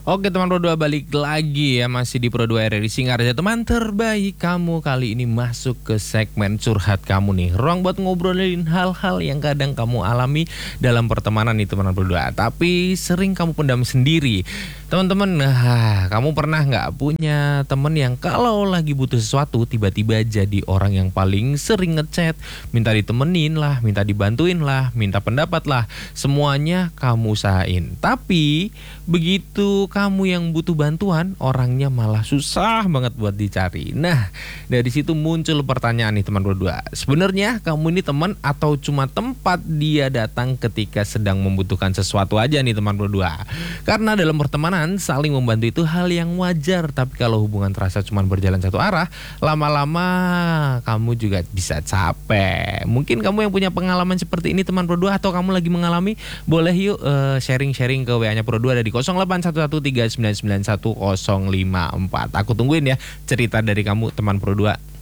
Oke teman Pro 2 balik lagi ya, masih di Pro 2 RRI Singarja, teman terbaik kamu. Kali ini masuk ke segmen curhat kamu nih, ruang buat ngobrolin hal-hal yang kadang kamu alami dalam pertemanan nih teman Pro 2, tapi sering kamu pendam sendiri. Teman-teman, kamu pernah nggak punya temen yang kalau lagi butuh sesuatu tiba-tiba jadi orang yang paling sering ngechat, minta ditemenin lah, minta dibantuin lah, minta pendapat lah, semuanya kamu usahain. Tapi begitu kamu yang butuh bantuan, orangnya malah susah banget buat dicari. Nah, dari situ muncul pertanyaan nih teman berdua. Sebenarnya kamu ini teman atau cuma tempat dia datang ketika sedang membutuhkan sesuatu aja nih teman berdua? Karena dalam pertemanan saling membantu itu hal yang wajar. Tapi kalau hubungan terasa cuma berjalan satu arah, lama-lama kamu juga bisa capek. Mungkin kamu yang punya pengalaman seperti ini teman berdua, atau kamu lagi mengalami, boleh yuk sharing-sharing ke WA-nya Pro 2 ada di 081139911054. Aku tungguin ya cerita dari kamu teman Pro 2.